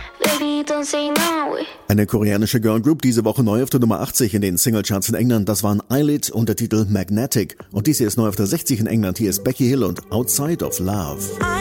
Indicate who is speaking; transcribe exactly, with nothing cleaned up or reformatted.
Speaker 1: Baby, don't say no.
Speaker 2: Eine koreanische Girlgroup, diese Woche neu auf der Nummer achtzig in den Singlecharts in England. Das waren Eyelid und der Titel Magnetic. Und dies hier ist neu auf der sechzig in England. Hier ist Becky Hill und Outside of Love.